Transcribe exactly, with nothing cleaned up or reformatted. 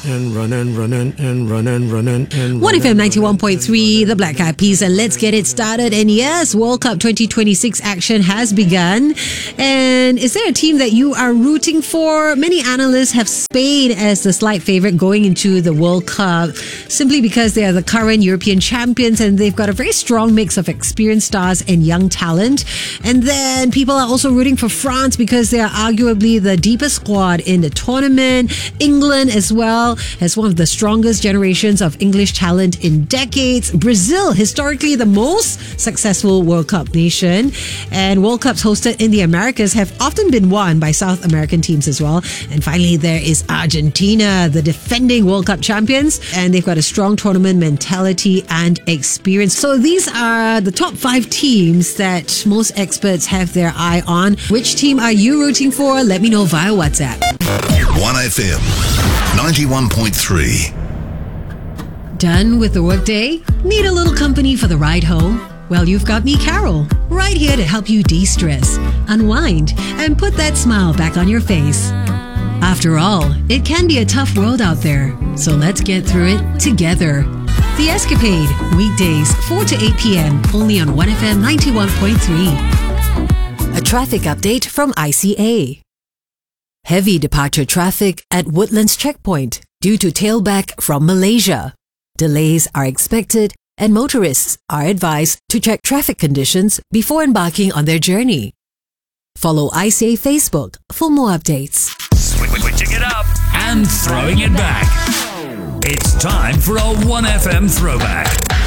and running, running, and running, running, and one F M ninety-one point three, the Black Eyed Peas, and let's get it started. And yes, World Cup twenty twenty-six action has begun. And is there a team that you are rooting for? Many analysts have Spain as the slight favorite going into the World Cup, simply because they are the current European champions and they've got a very strong mix of experienced stars and young talent. And then people are also rooting for France because they are arguably the deepest squad in the tournament. England as well has one of the strongest generations of English talent in decades. Brazil, historically the most successful World Cup nation. And World Cups hosted in the Americas have often been won by South American teams as well. And finally, there is Argentina, the defending World Cup champions. And they've got a strong tournament mentality and experience. So these are the top five teams that most experts have their eye on. Which team are you rooting for? Let me know via WhatsApp. one F M ninety-one point three. Done with the workday? Need a little company for the ride home? Well, you've got me, Carol, right here to help you de-stress, unwind, and put that smile back on your face. After all, it can be a tough world out there, so let's get through it together. The Escapade, weekdays four to eight p.m, only on one F M ninety-one point three. A traffic update from I C A. Heavy departure traffic at Woodlands Checkpoint due to tailback from Malaysia. Delays are expected and motorists are advised to check traffic conditions before embarking on their journey. Follow I C A Facebook for more updates. Switching it up and throwing it back. It's time for a one F M throwback.